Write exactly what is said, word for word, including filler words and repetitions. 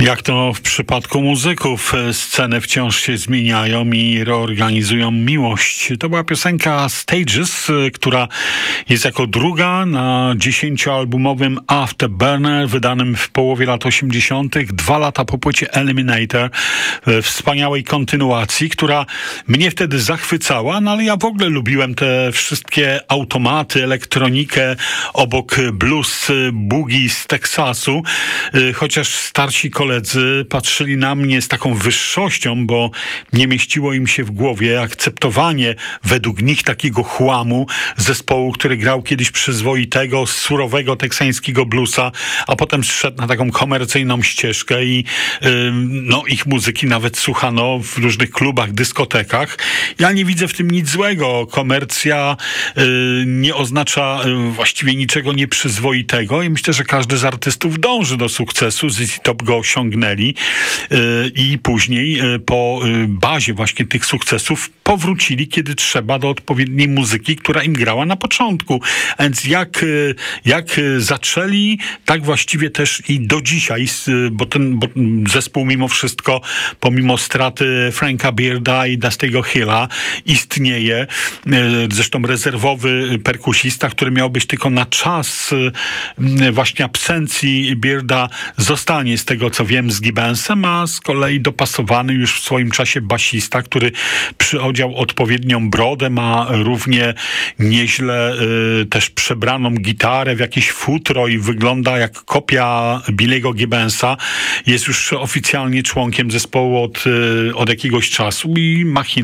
Jak to w przypadku muzyków, sceny wciąż się zmieniają i reorganizują miłość. To była piosenka Stages, która jest jako druga na dziesięcioalbumowym Afterburner, wydanym w połowie lat osiemdziesiątych, dwa lata po płycie Eliminator, wspaniałej kontynuacji, która mnie wtedy zachwycała, no ale ja w ogóle lubiłem te wszystkie automaty, elektronikę, obok blues, boogie z Teksasu, chociaż starsi koledzy patrzyli na mnie z taką wyższością, bo nie mieściło im się w głowie akceptowanie według nich takiego chłamu zespołu, który grał kiedyś przyzwoitego, surowego teksańskiego bluesa, a potem zszedł na taką komercyjną ścieżkę i yy, no, ich muzyki nawet słuchano w różnych klubach, dyskotekach. Ja nie widzę w tym nic złego. Komercja yy, nie oznacza yy, właściwie niczego nieprzyzwoitego i myślę, że każdy z artystów dąży do sukcesu. Z Z Z Top go osiągnęli yy, i później yy, po yy, bazie właśnie tych sukcesów powrócili, kiedy trzeba, do odpowiedniej muzyki, która im grała na początku. A więc jak, yy, jak yy, zaczęli, tak właściwie też i do dzisiaj, yy, bo ten bo zespół mimo wszystko, pomimo straty Franka Bearda i Dusty'ego Hilla, istnieje. Yy, zresztą rezerwowy perkusista, który miał być tylko na czas yy, właśnie absencji Bearda, zostanie z tego, co wiem, z Gibbonsem, a z kolei dopasowany już w swoim czasie basista, który przyodział odpowiednią brodę, ma równie nieźle y, też przebraną gitarę w jakieś futro i wygląda jak kopia Billy'ego Gibbonsa. Jest już oficjalnie członkiem zespołu od, y, od jakiegoś czasu i machina